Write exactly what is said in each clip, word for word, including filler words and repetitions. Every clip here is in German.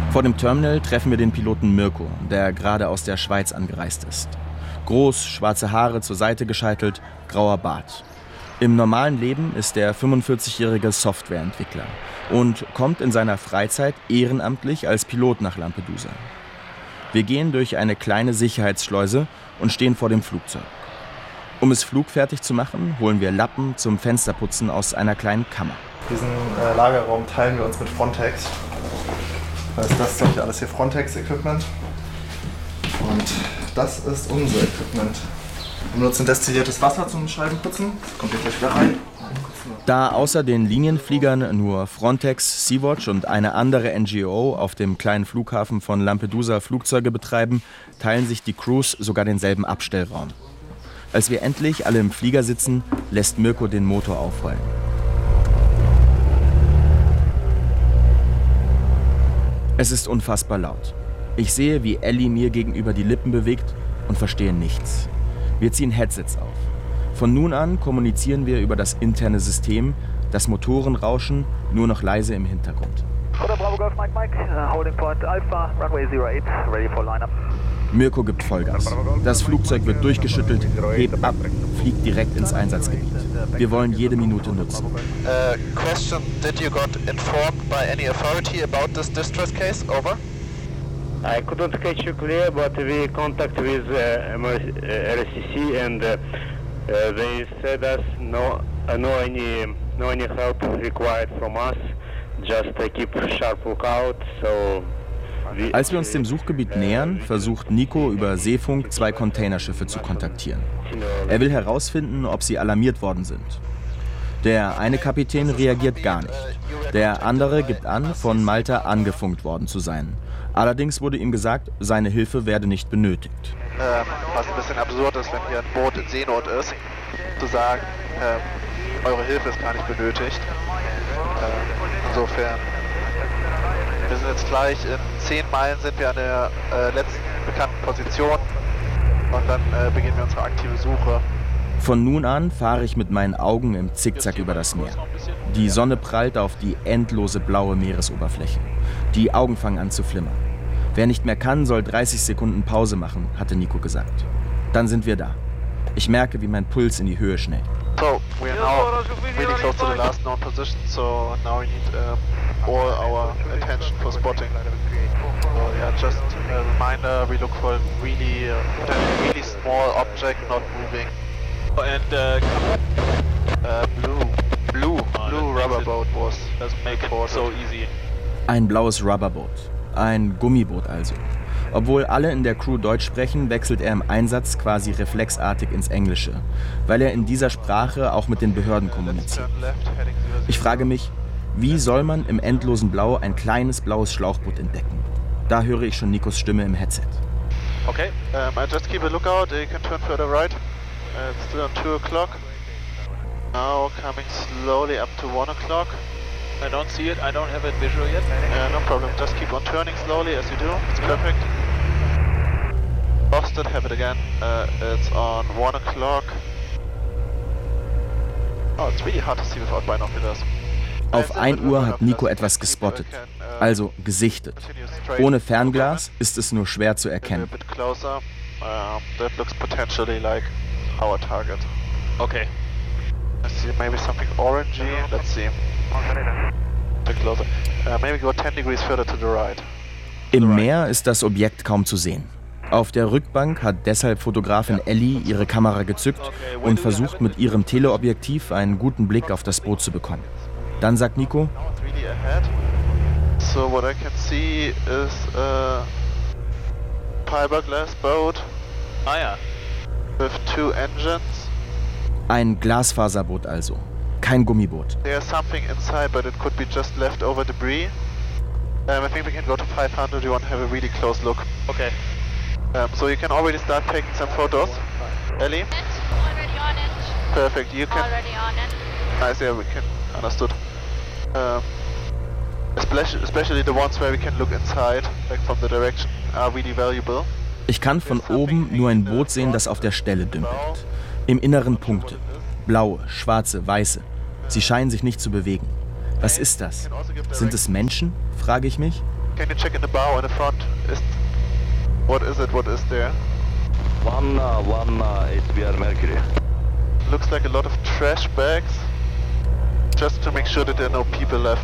Vor dem Terminal treffen wir den Piloten Mirko, der gerade aus der Schweiz angereist ist. Groß, schwarze Haare zur Seite gescheitelt, grauer Bart. Im normalen Leben ist er fünfundvierzigjährige Softwareentwickler und kommt in seiner Freizeit ehrenamtlich als Pilot nach Lampedusa. Wir gehen durch eine kleine Sicherheitsschleuse und stehen vor dem Flugzeug. Um es flugfertig zu machen, holen wir Lappen zum Fensterputzen aus einer kleinen Kammer. Diesen äh, Lagerraum teilen wir uns mit Frontex. Das heißt, das ist doch hier alles hier Frontex-Equipment. Und das ist unser Equipment. Wir benutzen destilliertes Wasser zum Scheibenputzen. Das kommt hier gleich wieder rein. Da außer den Linienfliegern nur Frontex, Sea-Watch und eine andere N G O auf dem kleinen Flughafen von Lampedusa Flugzeuge betreiben, teilen sich die Crews sogar denselben Abstellraum. Als wir endlich alle im Flieger sitzen, lässt Mirko den Motor aufheulen. Es ist unfassbar laut. Ich sehe, wie Ellie mir gegenüber die Lippen bewegt und verstehe nichts. Wir ziehen Headsets auf. Von nun an kommunizieren wir über das interne System, das Motorenrauschen nur noch leise im Hintergrund. Mirko gibt Vollgas. Das Flugzeug wird durchgeschüttelt, hebt ab, fliegt direkt ins Einsatzgebiet. Wir wollen jede Minute nutzen. Uh, question, did you got informed by any authority about this distress case? Over. I couldn't catch you clear, but we contact with uh, R S C C and uh, uh, they said us no, uh, no any, no any help required from us. Just uh, keep sharp lookout. So. Als wir uns dem Suchgebiet nähern, versucht Nico über Seefunk zwei Containerschiffe zu kontaktieren. Er will herausfinden, ob sie alarmiert worden sind. Der eine Kapitän reagiert gar nicht. Der andere gibt an, von Malta angefunkt worden zu sein. Allerdings wurde ihm gesagt, seine Hilfe werde nicht benötigt. Ähm, was ein bisschen absurd ist, wenn hier ein Boot in Seenot ist, zu sagen, ähm, eure Hilfe ist gar nicht benötigt. Ähm, insofern, wir sind jetzt gleich in zehn Meilen sind wir an der äh, letzten bekannten Position und dann äh, beginnen wir unsere aktive Suche. Von nun an fahre ich mit meinen Augen im Zickzack über das Meer. Die Sonne prallt auf die endlose blaue Meeresoberfläche. Die Augen fangen an zu flimmern. Wer nicht mehr kann, soll dreißig Sekunden Pause machen, hatte Nico gesagt. Dann sind wir da. Ich merke, wie mein Puls in die Höhe schnellt. So, we are now really close to the last known position, so now we need um, all our attention for spotting. So yeah, just a reminder, we look for a really, uh, really small object not moving. And uh, uh, blue, blue, blue rubber boat was, doesn't make it so easy. Ein blaues Rubberboot. Ein Gummiboot also. Obwohl alle in der Crew Deutsch sprechen, wechselt er im Einsatz quasi reflexartig ins Englische, weil er in dieser Sprache auch mit den Behörden kommuniziert. Ich frage mich, wie soll man im endlosen Blau ein kleines blaues Schlauchboot entdecken? Da höre ich schon Nikos Stimme im Headset. Okay, um, I just keep a lookout, you can turn further right. Uh, it's still on two o'clock. Now coming slowly up to one o'clock. I don't see it, I don't have it visual yet. Uh, no problem, just keep on turning slowly as you do, it's perfect. Lost it, have it again. Uh, it's on one o'clock. Oh, it's really hard to see without binoculars. Auf ein Uhr hat Nico etwas gespottet, also gesichtet. Ohne Fernglas ist es nur schwer zu erkennen. That looks potentially like our target. Okay. Let's see, maybe something orangey. Let's see. Bit closer. Uh, maybe go ten degrees further to the right. Im Meer ist das Objekt kaum zu sehen. Auf der Rückbank hat deshalb Fotografin Ellie ihre Kamera gezückt und versucht mit ihrem Teleobjektiv einen guten Blick auf das Boot zu bekommen. Dann sagt Nico: So what I can see is a fiberglass boat. Ah ja. With two engines. Ein Glasfaserboot also, kein Gummiboot. There's something inside, but it could be just leftover debris. Um, I think we can go to five hundred. You want to have a really close look. Okay. Um, so you can already start taking some photos. Ellie? Yes, already on it. Perfect. You can. Already on it. Nice. Yeah, we can. Understood. Um, especially, especially the ones where we can look inside, like from the direction, are really valuable. Ich kann von oben nur ein Boot sehen, das auf der Stelle dümpelt. Im Inneren Punkte. Blaue, schwarze, weiße. Sie scheinen sich nicht zu bewegen. Was ist das? Sind es Menschen? Frage ich mich. can you check in the bow in the front? Is what is it? What is there? One, uh, one uh, H B R Mercury. Looks like a lot of trash bags. Just to make sure that there are no people left.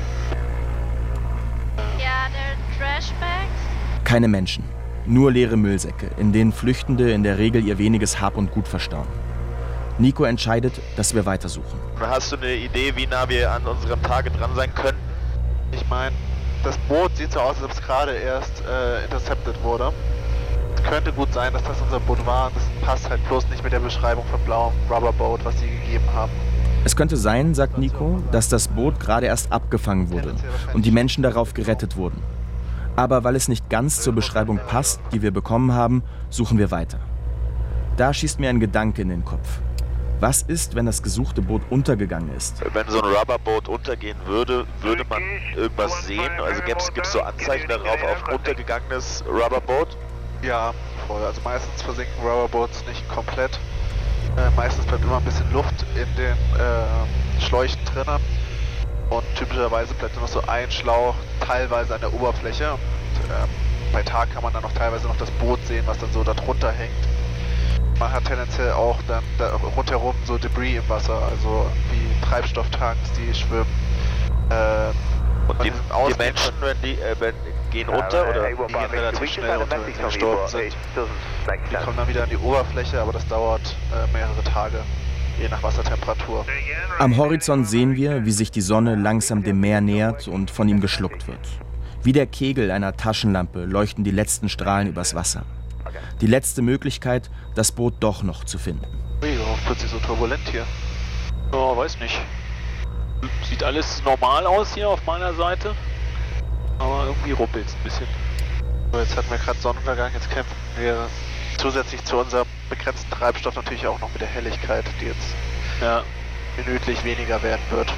Yeah, there are trash bags. Keine Menschen, nur leere Müllsäcke, in denen Flüchtende in der Regel ihr weniges Hab und Gut verstauen. Nico entscheidet, dass wir weitersuchen. Hast du eine Idee, wie nah wir an unserem Target dran sein können? Ich meine, das Boot sieht so aus, als ob es gerade erst äh, intercepted wurde. Es könnte gut sein, dass das unser Boot war. Das passt halt bloß nicht mit der Beschreibung von blauem Rubberboat, was sie gegeben haben. Es könnte sein, sagt Nico, dass das Boot gerade erst abgefangen wurde und die Menschen darauf gerettet wurden. Aber weil es nicht ganz zur Beschreibung passt, die wir bekommen haben, suchen wir weiter. Da schießt mir ein Gedanke in den Kopf. Was ist, wenn das gesuchte Boot untergegangen ist? Wenn so ein Rubberboot untergehen würde, würde man irgendwas sehen? Also gibt es so Anzeichen darauf auf ein untergegangenes Rubberboot? Ja, voll. Also meistens versinken Rubberboats nicht komplett. Äh, meistens bleibt immer ein bisschen Luft in den äh, Schläuchen drinnen. Und typischerweise bleibt nur noch so ein Schlauch teilweise an der Oberfläche. Und ähm, bei Tag kann man dann noch teilweise noch das Boot sehen, was dann so darunter hängt. Man hat tendenziell auch dann da rundherum so Debris im Wasser, also wie Treibstofftanks, die schwimmen. Äh, und die, die Menschen, wenn die äh, wenn, gehen runter oder? Die gehen relativ schnell runter, wenn sie gestorben sind. Die kommen dann wieder an die Oberfläche, aber das dauert äh, mehrere Tage, je nach Wassertemperatur. Am Horizont sehen wir, wie sich die Sonne langsam dem Meer nähert und von ihm geschluckt wird. Wie der Kegel einer Taschenlampe leuchten die letzten Strahlen übers Wasser. Die letzte Möglichkeit, das Boot doch noch zu finden. Ui, warum wird sie so turbulent hier? Oh, weiß nicht. Sieht alles normal aus hier auf meiner Seite, aber irgendwie ruppelt es ein bisschen. So, jetzt hatten wir gerade Sonnenuntergang, jetzt kämpfen wir zusätzlich zu unserem begrenzten Treibstoff natürlich auch noch mit der Helligkeit, die jetzt ja. minütlich weniger werden wird.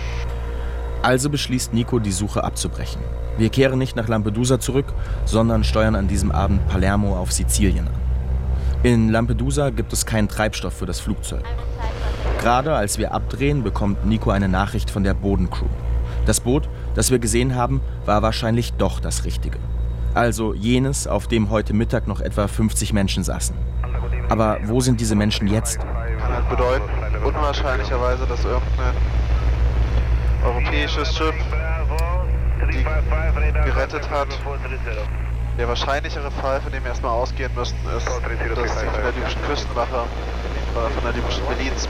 Also beschließt Nico, die Suche abzubrechen. Wir kehren nicht nach Lampedusa zurück, sondern steuern an diesem Abend Palermo auf Sizilien an. In Lampedusa gibt es keinen Treibstoff für das Flugzeug. Gerade als wir abdrehen, bekommt Nico eine Nachricht von der Bodencrew. Das Boot, das wir gesehen haben, war wahrscheinlich doch das Richtige. Also jenes, auf dem heute Mittag noch etwa fünfzig Menschen saßen. Aber wo sind diese Menschen jetzt? Kann halt bedeuten, unwahrscheinlicherweise, dass irgendein europäisches Schiff die gerettet hat. Der wahrscheinlichere Fall, von dem wir erstmal ausgehen müssen, ist, dass sie von der libyschen Küstenwache oder von der libyschen Miliz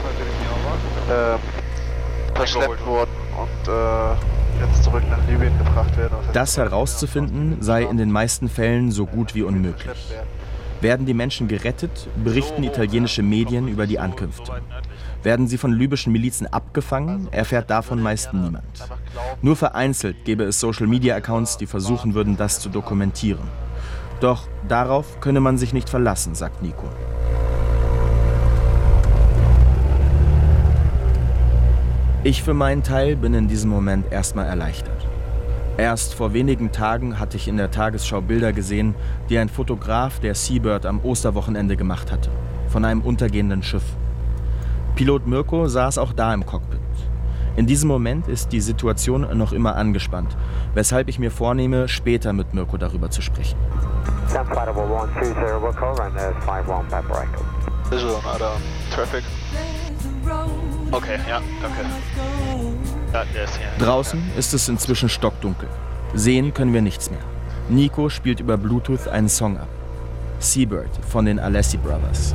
äh, verschleppt wurden und äh, jetzt zurück nach Libyen gebracht werden. Das herauszufinden sei in den meisten Fällen so gut wie unmöglich. Werden die Menschen gerettet, berichten italienische Medien über die Ankünfte. Werden sie von libyschen Milizen abgefangen, erfährt davon meist niemand. Nur vereinzelt gäbe es Social-Media-Accounts, die versuchen würden, das zu dokumentieren. Doch darauf könne man sich nicht verlassen, sagt Nico. Ich für meinen Teil bin in diesem Moment erstmal erleichtert. Erst vor wenigen Tagen hatte ich in der Tagesschau Bilder gesehen, die ein Fotograf der Seabird am Osterwochenende gemacht hatte, von einem untergehenden Schiff. Pilot Mirko saß auch da im Cockpit. In diesem Moment ist die Situation noch immer angespannt, weshalb ich mir vornehme, später mit Mirko darüber zu sprechen. Visual on other traffic. Okay, ja, danke. Ja, der ist hier. Draußen ist es inzwischen stockdunkel. Sehen können wir nichts mehr. Nico spielt über Bluetooth einen Song ab. Seabird von den Alessi Brothers.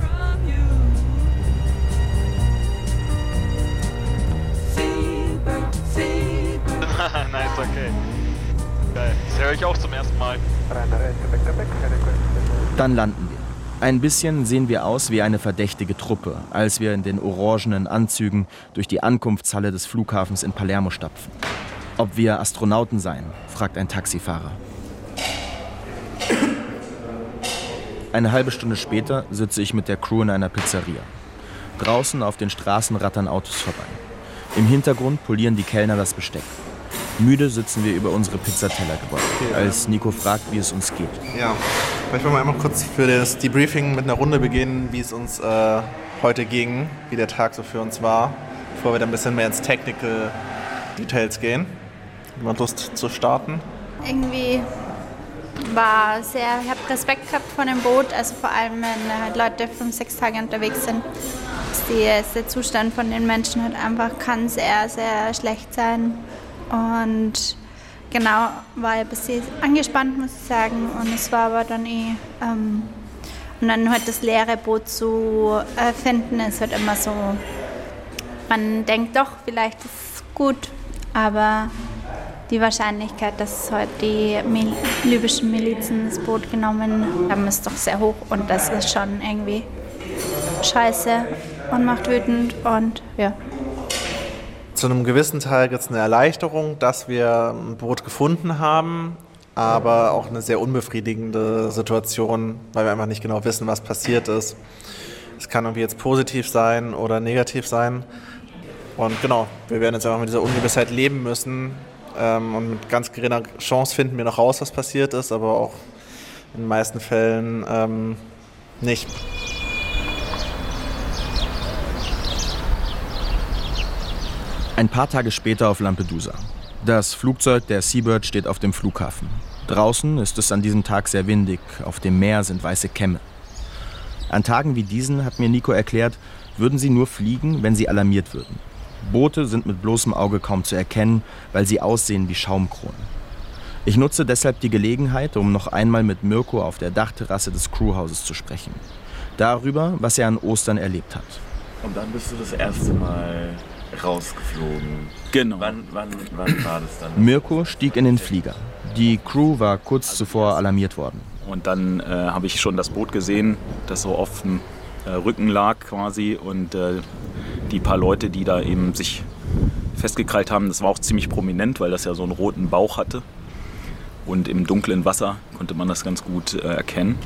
Nice, okay. Geil. Das höre ich auch zum ersten Mal. Dann landen wir. Ein bisschen sehen wir aus wie eine verdächtige Truppe, als wir in den orangenen Anzügen durch die Ankunftshalle des Flughafens in Palermo stapfen. Ob wir Astronauten seien, fragt ein Taxifahrer. Eine halbe Stunde später sitze ich mit der Crew in einer Pizzeria. Draußen auf den Straßen rattern Autos vorbei. Im Hintergrund polieren die Kellner das Besteck. Müde sitzen wir über unsere Pizzateller gebeugt, okay, als Nico fragt, wie es uns geht. Ja, vielleicht wollen wir einmal kurz für das Debriefing mit einer Runde beginnen, wie es uns äh, heute ging, wie der Tag so für uns war, bevor wir dann ein bisschen mehr ins Technical Details gehen. Jemand Lust zu starten? irgendwie war sehr, ich habe Respekt gehabt vor dem Boot, also vor allem, wenn halt Leute fünf, sechs Tage unterwegs sind. Die, der Zustand von den Menschen halt einfach kann sehr, sehr schlecht sein. Und genau, war ein bisschen angespannt, muss ich sagen. Und es war aber dann eh, ähm, und dann halt das leere Boot zu äh, finden, ist halt immer so, man denkt doch, vielleicht ist es gut, aber die Wahrscheinlichkeit, dass heute die Mil- libyschen Milizen das Boot genommen haben, ist doch sehr hoch und das ist schon irgendwie scheiße und macht wütend und ja. Zu einem gewissen Teil gibt es eine Erleichterung, dass wir ein Boot gefunden haben, aber auch eine sehr unbefriedigende Situation, weil wir einfach nicht genau wissen, was passiert ist. Es kann irgendwie jetzt positiv sein oder negativ sein. Und genau, wir werden jetzt einfach mit dieser Ungewissheit leben müssen. Ähm, und mit ganz geringer Chance finden wir noch raus, was passiert ist, aber auch in den meisten Fällen ähm, nicht. Ein paar Tage später auf Lampedusa. Das Flugzeug der Seabird steht auf dem Flughafen. Draußen ist es an diesem Tag sehr windig, auf dem Meer sind weiße Kämme. An Tagen wie diesen, hat mir Nico erklärt, würden sie nur fliegen, wenn sie alarmiert würden. Boote sind mit bloßem Auge kaum zu erkennen, weil sie aussehen wie Schaumkronen. Ich nutze deshalb die Gelegenheit, um noch einmal mit Mirko auf der Dachterrasse des Crewhauses zu sprechen. Darüber, was er an Ostern erlebt hat. Und dann bist du das erste Mal rausgeflogen. Genau. Wann, wann, wann war das dann? Mirko stieg in den Flieger. Die Crew war kurz zuvor alarmiert worden. Und dann äh, habe ich schon das Boot gesehen, das so auf dem äh, Rücken lag quasi. Und äh, die paar Leute, die da eben sich festgekrallt haben, das war auch ziemlich prominent, weil das ja so einen roten Bauch hatte. Und im dunklen Wasser konnte man das ganz gut äh, erkennen.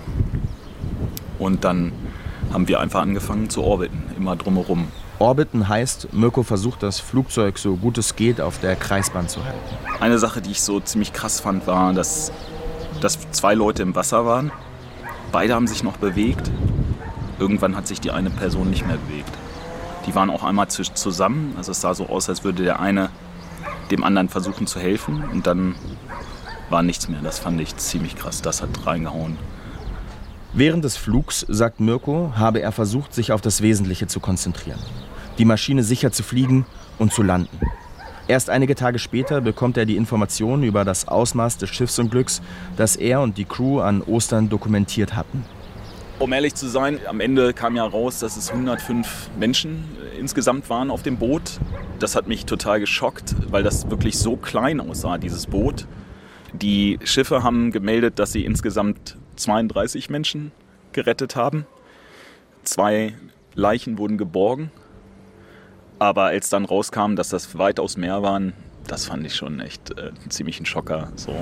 Und dann haben wir einfach angefangen zu orbiten, immer drumherum. Orbiten heißt, Mirko versucht, das Flugzeug so gut es geht auf der Kreisbahn zu halten. Eine Sache, die ich so ziemlich krass fand, war, dass, dass zwei Leute im Wasser waren. Beide haben sich noch bewegt. Irgendwann hat sich die eine Person nicht mehr bewegt. Die waren auch einmal zusammen. Also es sah so aus, als würde der eine dem anderen versuchen zu helfen. Und dann war nichts mehr. Das fand ich ziemlich krass. Das hat reingehauen. Während des Flugs, sagt Mirko, habe er versucht, sich auf das Wesentliche zu konzentrieren. Die Maschine sicher zu fliegen und zu landen. Erst einige Tage später bekommt er die Informationen über das Ausmaß des Schiffsunglücks, das er und die Crew an Ostern dokumentiert hatten. Um ehrlich zu sein, am Ende kam ja raus, dass es hundertfünf Menschen insgesamt waren auf dem Boot. Das hat mich total geschockt, weil das wirklich so klein aussah, dieses Boot. Die Schiffe haben gemeldet, dass sie insgesamt zweiunddreißig Menschen gerettet haben. Zwei Leichen wurden geborgen. Aber als dann rauskam, dass das weitaus mehr waren, das fand ich schon echt äh, ziemlich ein Schocker. So.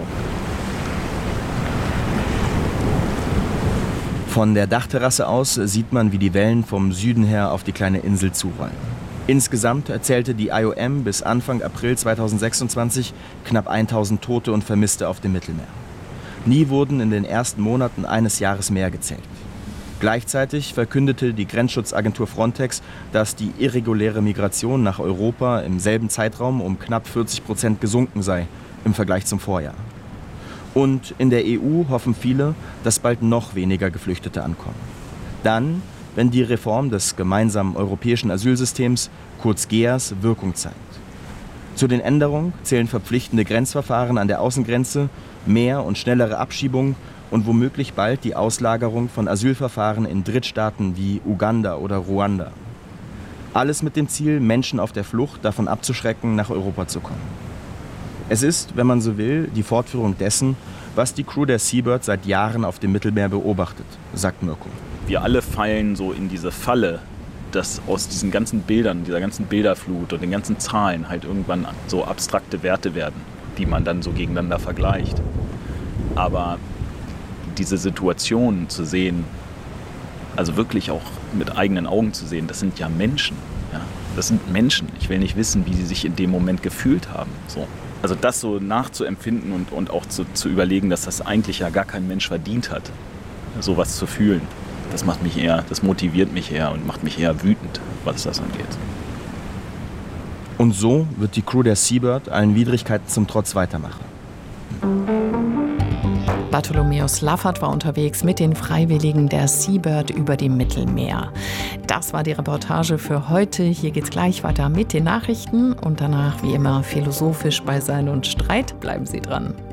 Von der Dachterrasse aus sieht man, wie die Wellen vom Süden her auf die kleine Insel zurollen. Insgesamt erzählte die I O M bis Anfang April zweitausendsechsundzwanzig knapp tausend Tote und Vermisste auf dem Mittelmeer. Nie wurden in den ersten Monaten eines Jahres mehr gezählt. Gleichzeitig verkündete die Grenzschutzagentur Frontex, dass die irreguläre Migration nach Europa im selben Zeitraum um knapp vierzig Prozent gesunken sei im Vergleich zum Vorjahr. Und in der E U hoffen viele, dass bald noch weniger Geflüchtete ankommen. Dann, wenn die Reform des gemeinsamen europäischen Asylsystems, kurz G E A S, Wirkung zeigt. Zu den Änderungen zählen verpflichtende Grenzverfahren an der Außengrenze, mehr und schnellere Abschiebungen und womöglich bald die Auslagerung von Asylverfahren in Drittstaaten wie Uganda oder Ruanda. Alles mit dem Ziel, Menschen auf der Flucht davon abzuschrecken, nach Europa zu kommen. Es ist, wenn man so will, die Fortführung dessen, was die Crew der Seabird seit Jahren auf dem Mittelmeer beobachtet, sagt Mirko. Wir alle fallen so in diese Falle, dass aus diesen ganzen Bildern, dieser ganzen Bilderflut und den ganzen Zahlen halt irgendwann so abstrakte Werte werden, die man dann so gegeneinander vergleicht. Aber diese Situation zu sehen, also wirklich auch mit eigenen Augen zu sehen, das sind ja Menschen. Ja? Das sind Menschen. Ich will nicht wissen, wie sie sich in dem Moment gefühlt haben. So. Also das so nachzuempfinden und, und auch zu, zu überlegen, dass das eigentlich ja gar kein Mensch verdient hat, sowas zu fühlen, das macht mich eher, das motiviert mich eher und macht mich eher wütend, was das angeht. Und so wird die Crew der Seabird allen Widrigkeiten zum Trotz weitermachen. Bartholomäus Laffert war unterwegs mit den Freiwilligen der Seabird über dem Mittelmeer. Das war die Reportage für heute. Hier geht's gleich weiter mit den Nachrichten und danach wie immer philosophisch bei Sein und Streit. Bleiben Sie dran.